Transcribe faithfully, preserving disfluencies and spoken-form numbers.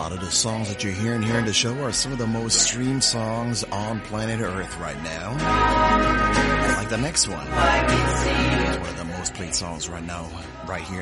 lot of the songs that you're hearing here in the show are some of the most streamed songs on planet Earth right now. Like the next one. It's one of the most played songs right now, right here